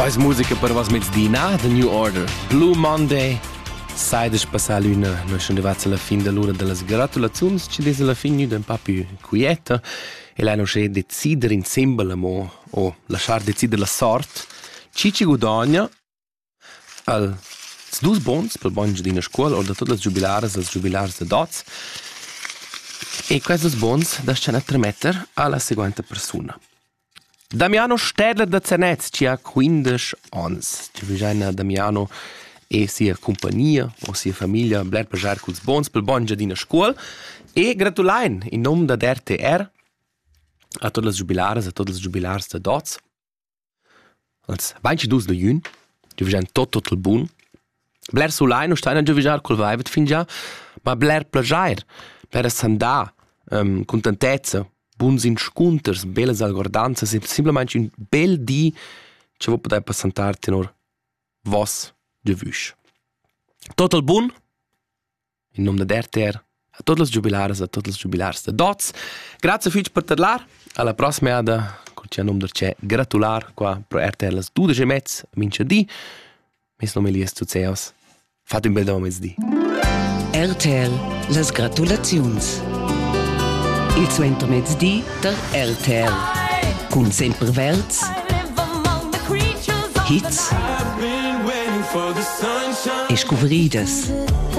Quais musica per vos mezz'dina, The New Order, Blue Monday. Sai des passar l'una, noi schon arrivats alla fin dell'ora delle gratulazioni, ci des alla fin un po' più quieta, e lei non c'è decidere insieme o lasciar decidere la sorte, ci guadagna al dus bons per bonge di una scuola o da tutte le giubilars de dots, e questi dos bons da scena trametter alla seguente persona. Damiano Stedler da Zernez, ci ha 15 ans. Ci vigena Damiano e sia compagnia o sia famiglia bler pajar culs bons pel bonge di una scuola, e gratulain in nome da RTR a tutte le giubilars de dots. Als 22 de jun, ci vigena tot il bun. Bler sulain o steina ci vijar col vaivet fin già, ma bler pajar, bler sandà, contentezza, buns inscunters, belles algordanzas, e simplemente un bel di che vo poter passantar tenor vos de vüsch. Tot il bun, in nome da RTR, a tutte le giubilars de dots. Grazie fich per parlar, alla prossima ada, con c'è nome c'è gratular qua pro RTR las 12:30 mince di. Mes nome lies tu ceos. Fate un bel dom di. RTL, las gratulazions. Il suo mezz'dì der RTL. Con sempre verz, hits e scuveridas.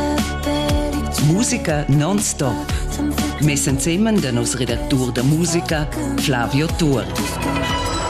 Musica non-stop. Messa insieme da nos redaktur da musica Flavio Tur.